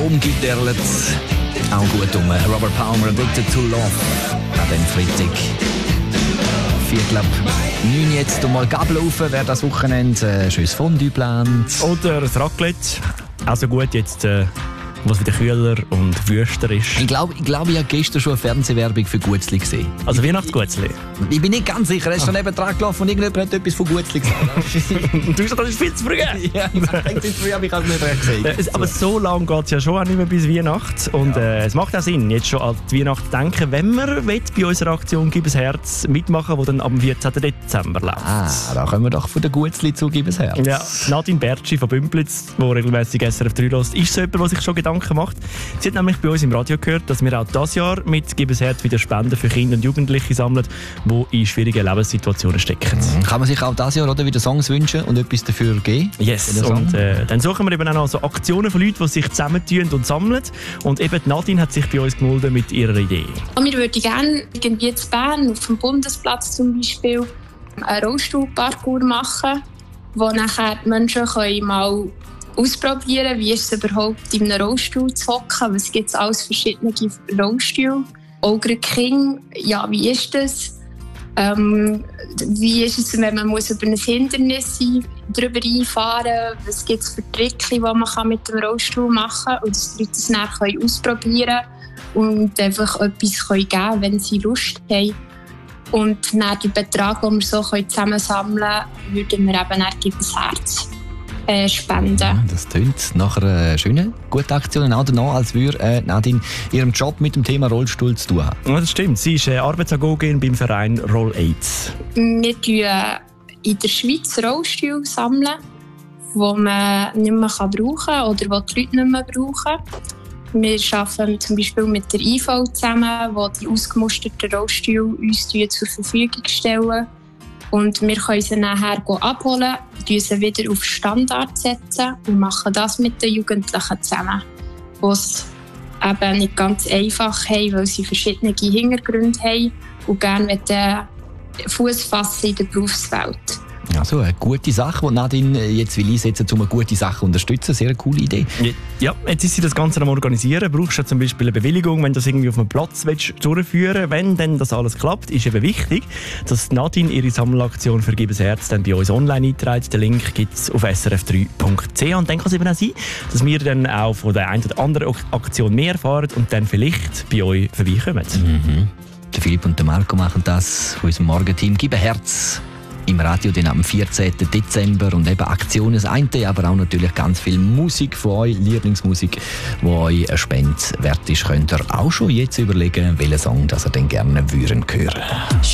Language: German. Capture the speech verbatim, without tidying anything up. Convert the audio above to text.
Umgedärlt. Auch gut um Robert Palmer, Addicted to Love. An dem Freitag. Viertel ab neun jetzt mal Gabel rauf, wer das Wochenende ein schönes Fondue plant. Oder das Raclette. Also gut, jetzt, äh, was wieder kühler und wüster ist. Ich glaube, ich, glaub, ich habe gestern schon eine Fernsehwerbung für Gutzli gesehen. Also Weihnachtsgutzli? Ich, ich bin nicht ganz sicher, er ist schon neben dran gelaufen und irgendjemand hat etwas von Gutzli gesagt. Du hast das ist viel zu früh. Ja, ich denke, zu früh habe ich es nicht recht gesehen. Äh, aber so lange geht es ja schon auch nicht mehr bis Weihnachten. Und Ja. äh, es macht auch Sinn, jetzt schon an die Weihnachten zu denken, wenn man will, bei unserer Aktion «Gib ein Herz» mitmachen, die dann am vierzehnten Dezember läuft. Ah, da können wir doch von der Gutzli zu «Gib ein Herz». Ja, Nadine Bertschi von Bümplitz, die regelmäßig S R F drei hört, ist so jemand, der sich schon Gedanken macht. Sie hat nämlich bei uns im Radio gehört, dass wir auch dieses Jahr mit «Gib ein Herz» wieder Spenden für Kinder und Jugendliche sammeln, die in schwierigen Lebenssituationen stecken. Mhm. Kann man sich auch dieses Jahr oder wieder Songs wünschen und etwas dafür geben? Yes, und äh, dann suchen wir eben auch noch so Aktionen von Leuten, die sich zusammentun und sammeln. Und eben Nadine hat sich bei uns gemeldet mit ihrer Idee. Wir würden gerne irgendwie in Bern, auf dem Bundesplatz zum Beispiel, einen Rollstuhlparcours machen, wo nachher die Menschen können mal ausprobieren können, wie ist es überhaupt in einem Rollstuhl zu hocken, was gibt es alles verschiedene Rollstühle. Auch gerade Kinder, ja, wie ist das? Ähm, wie ist es, wenn man muss über ein Hindernis drüber einfahren muss? Was gibt es für Tricks, die man mit dem Rollstuhl machen kann? Und dass die Leute das nachher ausprobieren können und einfach etwas geben können, wenn sie Lust haben. Und dann den Betrag, den wir so zusammensammeln können, würden wir eben dann «Gib ein Herz» äh, spenden. Ja, das tönt nach einer schönen, guten Aktion. Auch danach, als würde äh, Nadine ihrem Job mit dem Thema Rollstuhl zu tun haben. Ja, das stimmt. Sie ist äh, Arbeitsagogin beim Verein Roll AIDS. Wir sammeln in der Schweiz Rollstühle, sammeln, die man nicht mehr brauchen kann oder die die Leute nicht mehr brauchen. Wir arbeiten zum Beispiel mit der I V zusammen, die die ausgemusterten Rollstühle uns zur Verfügung stellen. Und wir können sie nachher abholen, sie wieder auf Standard setzen und machen das mit den Jugendlichen zusammen, die es eben nicht ganz einfach haben, weil sie verschiedene Hintergründe haben und gerne Fuß fassen in der Berufswelt. Also eine gute Sache, die Nadine jetzt will einsetzen will, um eine gute Sache zu unterstützen. Sehr eine coole Idee. Ja, jetzt ist sie das Ganze am Organisieren. Brauchst du zum Beispiel eine Bewilligung, wenn du das irgendwie auf einem Platz willst, durchführen willst. Wenn dann das alles klappt, ist eben wichtig, dass Nadine ihre Sammelaktion für «Gib ein Herz» dann bei uns online einträgt. Den Link gibt es auf s r f drei punkt c h. Und dann kann es eben auch sein, dass wir dann auch von der einen oder anderen Aktion mehr erfahren und dann vielleicht bei euch vorbeikommen. Mhm. Der Philipp und der Marco machen das von unserem Morgenteam «Gib ein Herz» im Radio dann am vierzehnten Dezember und eben Aktionen das eine, aber auch natürlich ganz viel Musik von euch, Lieblingsmusik, die euch eine Spende wert ist, könnt ihr auch schon jetzt überlegen, welchen Song das ihr denn gerne hören würdet.